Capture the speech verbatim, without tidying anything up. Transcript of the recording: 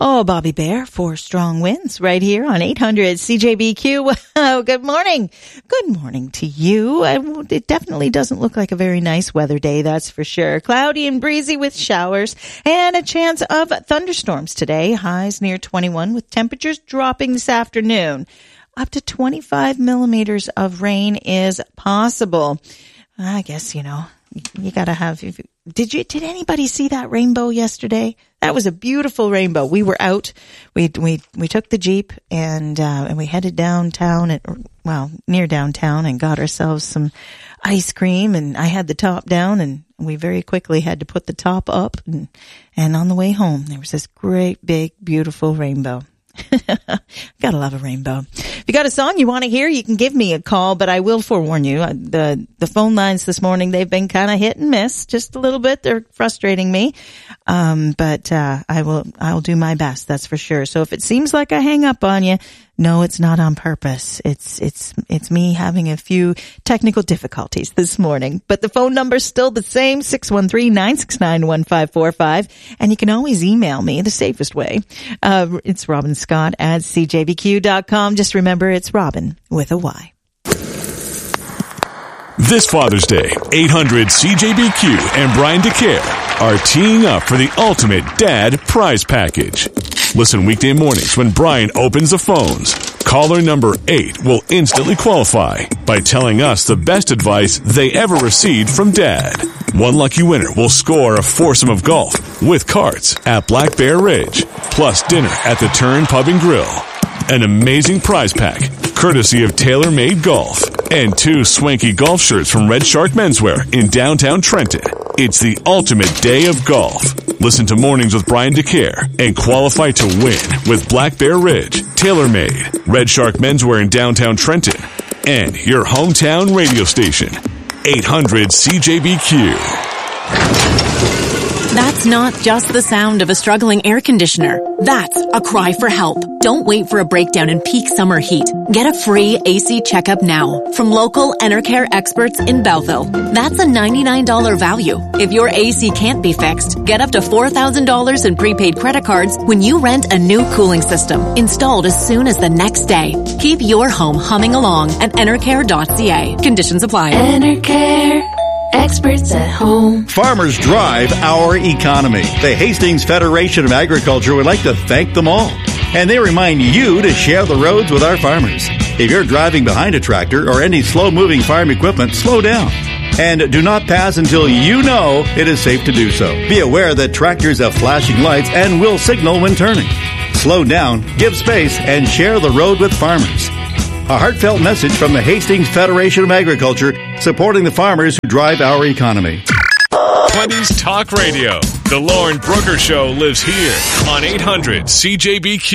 Oh, Bobby Bear for strong winds right here on eight hundred C J B Q. Wow, good morning. Good morning to you. It definitely doesn't look like a very nice weather day, that's for sure. Cloudy and breezy with showers and a chance of thunderstorms today. Highs near twenty-one with temperatures dropping this afternoon. Up to twenty-five millimeters of rain is possible. I guess, you know, you gotta have, did you, did anybody see that rainbow yesterday? That was a beautiful rainbow. We were out, we, we, we took the Jeep and, uh, and we headed downtown at, well, near downtown and got ourselves some ice cream, and I had the top down, and we very quickly had to put the top up, and, and on the way home, there was this great big beautiful rainbow. Gotta love a rainbow. If you got a song you want to hear, you can give me a call, but I will forewarn you, the the phone lines this morning, they've been kind of hit and miss just a little bit. They're frustrating me. Um, but, uh, I will, I'll do my best. That's for sure. So if it seems like I hang up on you, no, it's not on purpose. It's, it's, it's me having a few technical difficulties this morning, but the phone number's still the same, six one three, nine six nine, one five four five. And you can always email me the safest way. Uh, it's Robin Scott at C J B Q dot com. Just remember, it's Robin with a Y. This Father's Day, eight hundred C J B Q and Brian DeCare are teeing up for the ultimate dad prize package. Listen weekday mornings when Brian opens the phones. Caller number eight will instantly qualify by telling us the best advice they ever received from dad. One lucky winner will score a foursome of golf with carts at Black Bear Ridge, plus dinner at the Turn Pub and Grill. An amazing prize pack, courtesy of TaylorMade Golf, and two swanky golf shirts from Red Shark Menswear in downtown Trenton. It's the ultimate day of golf. Listen to Mornings with Brian DeCare and qualify to win with Black Bear Ridge, TaylorMade, Red Shark Menswear in downtown Trenton, and your hometown radio station, eight hundred C J B Q. That's not just the sound of a struggling air conditioner. That's a cry for help. Don't wait for a breakdown in peak summer heat. Get a free A C checkup now from local Enercare experts in Belleville. That's a ninety-nine dollars value. If your A C can't be fixed, get up to four thousand dollars in prepaid credit cards when you rent a new cooling system, installed as soon as the next day. Keep your home humming along at enercare dot c a. Conditions apply. Enercare. Experts at home. Farmers drive our economy. The Hastings Federation of Agriculture would like to thank them all. And they remind you to share the roads with our farmers. If you're driving behind a tractor or any slow-moving farm equipment, slow down. And do not pass until you know it is safe to do so. Be aware that tractors have flashing lights and will signal when turning. Slow down, give space, and share the road with farmers. A heartfelt message from the Hastings Federation of Agriculture, supporting the farmers who drive our economy. twenties Talk Radio. The Lauren Brooker Show lives here on eight hundred C J B Q.